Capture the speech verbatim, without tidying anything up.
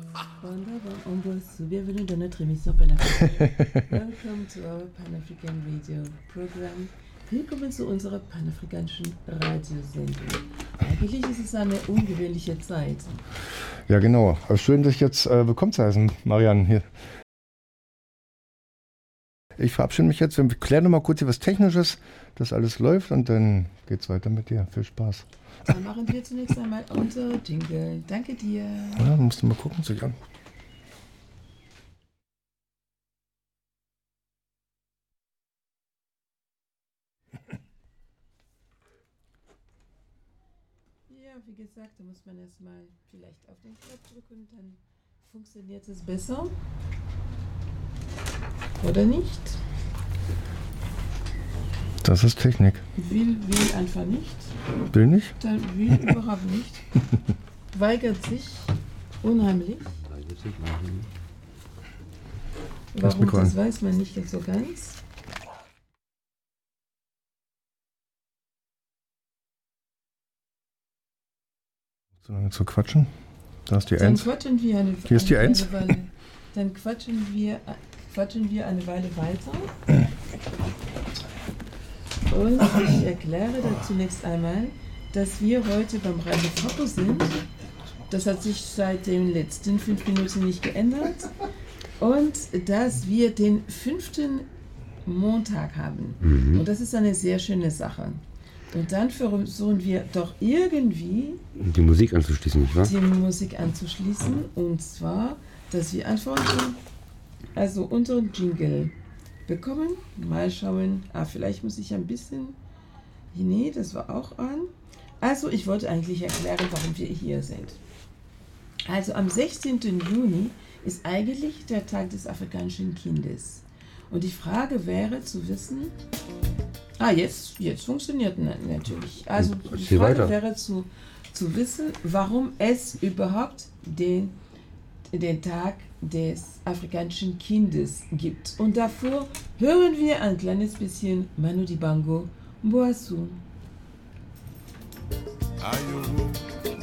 Wunderbar, Umbosu. Bienvenue dans notre émission Pan-African. Welcome to our Pan-African Radio Program. Willkommen zu unserer panafrikanischen Radiosendung. Eigentlich ist es eine ungewöhnliche Zeit. Ja, genau. Aber schön, dich jetzt äh, willkommen zu heißen, Marianne. Hier. Ich verabschiede mich jetzt. Wir klären noch mal kurz hier was Technisches, dass alles läuft und dann geht's weiter mit dir. Viel Spaß. Dann machen wir zunächst einmal unser Jingle. Danke dir. Ja, musst du mal gucken, sich an. Ja, wie gesagt, da muss man erstmal vielleicht auf den Knopf drücken, dann funktioniert es besser. Oder nicht? Das ist Technik. Will, will einfach nicht. Will nicht? Dann will überhaupt nicht. Weigert sich unheimlich. Warum, das weiß man nicht so ganz. So lange zu quatschen. Da ist die Dann eins. quatschen wir eine, Hier ist die eine, eins. eine Weile. Dann quatschen wir, quatschen wir eine Weile weiter. Und ich erkläre da zunächst einmal, dass wir heute beim Radio Foto sind. Das hat sich seit den letzten fünf Minuten nicht geändert. Und dass wir den fünften Montag haben. Mhm. Und das ist eine sehr schöne Sache. Und dann versuchen wir doch irgendwie die Musik anzuschließen, nicht wahr? Die Musik anzuschließen. Und zwar, dass wir antworten, also unseren Jingle bekommen. Mal schauen. Ah, vielleicht muss ich ein bisschen. Nee, das war auch an. Also, ich wollte eigentlich erklären, warum wir hier sind. Also, am sechzehnten Juni ist eigentlich der Tag des afrikanischen Kindes. Und die Frage wäre zu wissen. Ah, jetzt, jetzt funktioniert natürlich. Also, die Frage weiter. wäre zu, zu wissen, warum es überhaupt den, den Tag des afrikanischen Kindes gibt. Und davor hören wir ein kleines bisschen Manu Dibango, Mboassu.